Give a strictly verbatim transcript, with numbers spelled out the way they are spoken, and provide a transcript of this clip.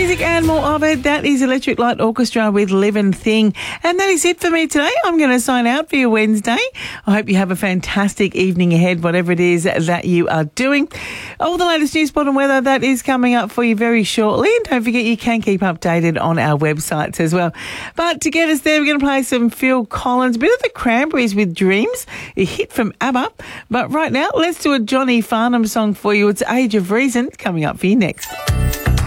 music and more of it. That is Electric Light Orchestra with Living Thing. And that is it for me today. I'm going to sign out for your Wednesday. I hope you have a fantastic evening ahead, whatever it is that you are doing. All the latest news, spot and weather, that is coming up for you very shortly. And don't forget, you can keep updated on our websites as well. But to get us there, we're going to play some Phil Collins, a bit of the Cranberries with Dreams, a hit from ABBA. But right now, let's do a Johnny Farnham song for you. It's Age of Reason, coming up for you next.